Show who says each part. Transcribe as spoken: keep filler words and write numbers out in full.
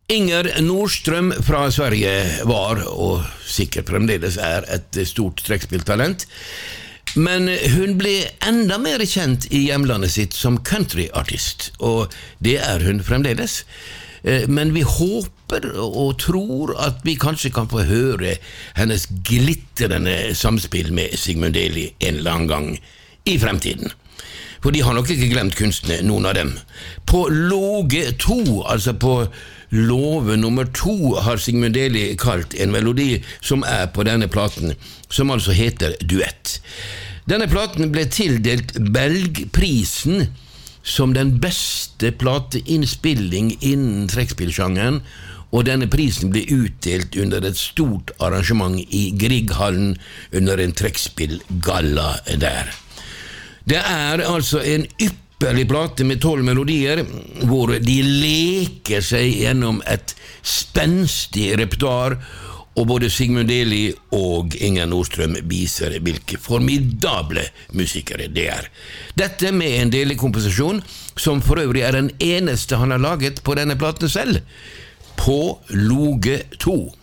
Speaker 1: Inger Nordström fra Sverige var, og sikkert fremdeles er, et stort trekkspilltalent. Men hun ble enda mer kjent i hjemlandet sitt som countryartist, og det er hun fremdeles. Men vi håper og tror at vi kanskje kan få høre hennes glittrende samspill med Sigmund-Eli en eller annen gang i fremtiden. For de har nok ikke glemt kunstene, noen av dem. På Låge to, altså på Låve nummer to, har Sigmund-Eli kalt en melodi som er på denne platen, som altså heter Duett. Denne platen ble tildelt Belgprisen som den beste plateinnspilling innen trekkspillsjangeren, og denne prisen ble utdelt under et stort arrangement i Grieghallen under en trekkspillgalla der. Det er altså en ypperlig plate med tolv melodier, hvor de leker seg gjennom et spenstig repertoar, og både Sigmund-Eli og Inger Nordstrøm viser hvilke formidable musikere det er. Dette med en delekomposisjon, som for øvrig er den eneste han har laget på denne platen selv, På Låge to.